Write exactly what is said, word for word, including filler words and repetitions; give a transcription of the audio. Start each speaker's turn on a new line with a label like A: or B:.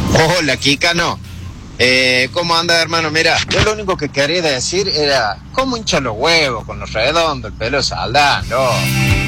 A: Hola, Kika, no. Eh, ¿Cómo anda, hermano? Mira, yo lo único que quería decir era, ¿cómo hincha los huevos con los redondos, el pelo saldando?